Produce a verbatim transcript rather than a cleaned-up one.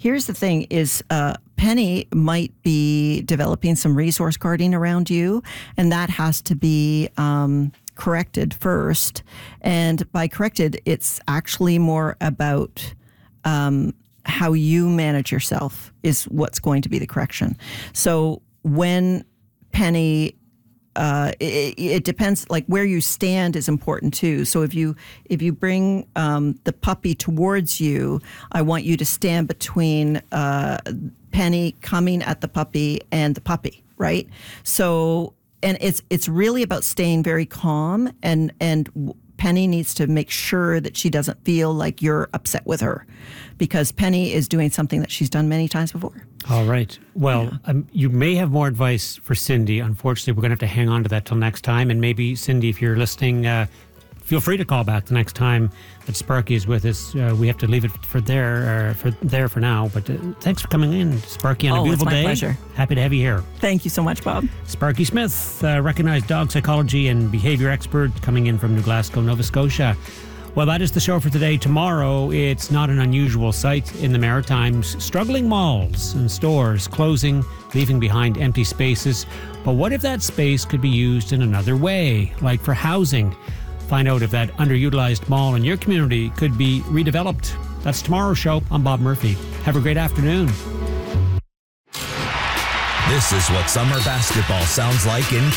here's the thing is uh, Penny might be developing some resource guarding around you, and that has to be um, corrected first. And by corrected, it's actually more about um, how you manage yourself is what's going to be the correction. So when Penny Uh, it, it depends, like where you stand is important too. So if you if you bring um, the puppy towards you, I want you to stand between uh, Penny coming at the puppy and the puppy, right? So and it's it's really about staying very calm, and and Penny needs to make sure that she doesn't feel like you're upset with her, because Penny is doing something that she's done many times before. All right. Well, yeah. um, you may have more advice for Cindy. Unfortunately, we're going to have to hang on to that till next time. And maybe, Cindy, if you're listening, uh, feel free to call back the next time that Sparky is with us. Uh, we have to leave it for there, uh, for there for now. But uh, thanks for coming in, Sparky, on oh, a beautiful it's my day. Pleasure. Happy to have you here. Thank you so much, Bob. Sparky Smith, uh, recognized dog psychology and behavior expert, coming in from New Glasgow, Nova Scotia. Well, that is the show for today. Tomorrow, it's not an unusual sight in the Maritimes. Struggling malls and stores closing, leaving behind empty spaces. But what if that space could be used in another way, like for housing? Find out if that underutilized mall in your community could be redeveloped. That's tomorrow's show. I'm Bob Murphy. Have a great afternoon. This is what summer basketball sounds like in